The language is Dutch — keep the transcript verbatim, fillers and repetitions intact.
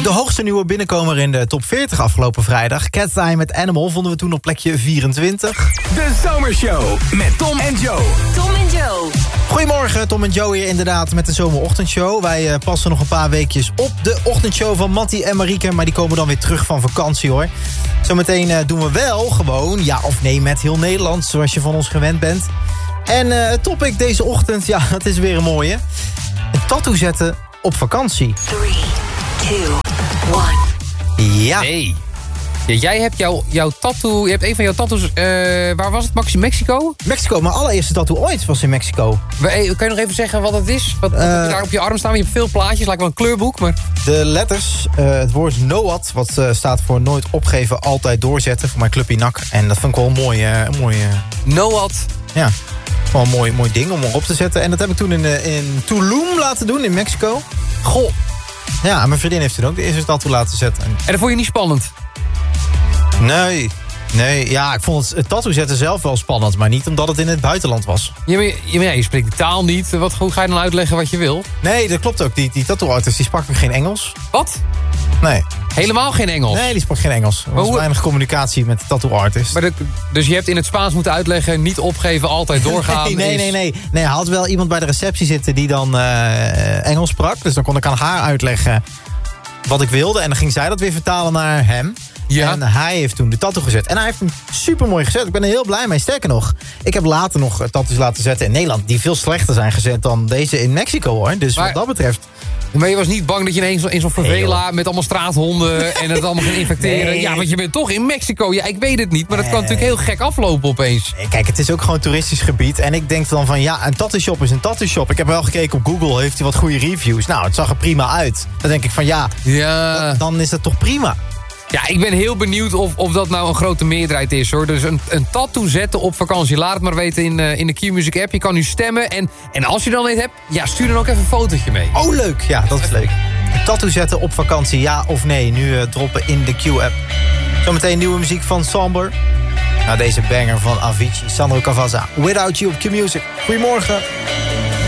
De hoogste nieuwe binnenkomer in de top veertig afgelopen vrijdag. Cat's Eye met Animal vonden we toen op plekje vierentwintig. De Zomershow met Tom en Joe. Tom en Joe. Goedemorgen, Tom en Joe hier inderdaad met de zomerochtendshow. Wij uh, passen nog een paar weekjes op de ochtendshow van Mattie en Marieke. Maar die komen dan weer terug van vakantie hoor. Zometeen uh, doen we wel gewoon ja of nee met heel Nederland, zoals je van ons gewend bent. En uh, het topic deze ochtend, ja, dat is weer een mooie. Een tattoo zetten op vakantie. drie, twee, één. Ja. Nee. Ja, jij hebt jouw, jouw tattoo... Je hebt een van jouw tattoos... Uh, waar was het? Maxi Mexico? Mexico, mijn allereerste tattoo ooit was in Mexico. We, kan je nog even zeggen wat het is? Wat, wat Uh, heb je daar op je arm staan? Je hebt veel plaatjes, lijkt wel een kleurboek. Maar... De letters, uh, het woord NOAD, wat uh, staat voor nooit opgeven, altijd doorzetten. Voor mijn clubje N A C. En dat vond ik wel een mooi... Uh, mooi uh, Noad. ja, wel een mooi, mooi ding om erop te zetten. En dat heb ik toen in, uh, in Tulum laten doen, in Mexico. Goh. Ja, en mijn vriendin heeft toen ook de eerste tattoo laten zetten. En En dat vond je niet spannend? nee, nee, ja, ik vond het, het tattoo zetten zelf wel spannend, maar niet omdat het in het buitenland was. Ja, maar, je, maar ja, je spreekt de taal niet. Wat, hoe ga je dan uitleggen wat je wil? Nee, dat klopt ook. Die, die tattoo-artist die sprak ook geen Engels. Wat? Nee, Helemaal geen Engels? nee, die sprak geen Engels. Er was hoe- weinig communicatie met de tattoo-artist. Maar de, dus je hebt in het Spaans moeten uitleggen... niet opgeven, altijd doorgaan. Nee, nee, is- nee, nee. Nee, hij had wel iemand bij de receptie zitten die dan uh, Engels sprak. Dus dan kon ik aan haar uitleggen wat ik wilde. En dan ging zij dat weer vertalen naar hem. Ja. En hij heeft toen de tattoo gezet. En hij heeft hem super mooi gezet. Ik ben er heel blij mee. Sterker nog, ik heb later nog tattoos laten zetten in Nederland... die veel slechter zijn gezet dan deze in Mexico, hoor. Dus Maar- wat dat betreft... Maar je was niet bang dat je ineens in zo'n favela... met allemaal straathonden en het allemaal ging infecteren? Nee. Ja, want je bent toch in Mexico. Ja, ik weet het niet, maar dat kan Nee. natuurlijk heel gek aflopen opeens. Nee, kijk, het is ook gewoon toeristisch gebied. En ik denk dan van, ja, een tattoo shop is een tattoo shop. Ik heb wel gekeken op Google, heeft hij wat goede reviews. Nou, het zag er prima uit. Dan denk ik van, ja, Ja, dan is dat toch prima. ja ik ben heel benieuwd of, of dat nou een grote meerderheid is, hoor. Dus een, een tattoo zetten op vakantie. Laat het maar weten in, uh, in de Q-Music app. Je kan nu stemmen. En, en als je dan niet hebt, ja, stuur dan ook even een fotootje mee. Oh, leuk. Ja, dat is leuk. Een tattoo zetten op vakantie, ja of nee? Nu uh, droppen in de Q-app. Zometeen nieuwe muziek van Somber. Nou, deze banger van Avicii, Sandro Cavazza. Without You op Q-Music. Goedemorgen.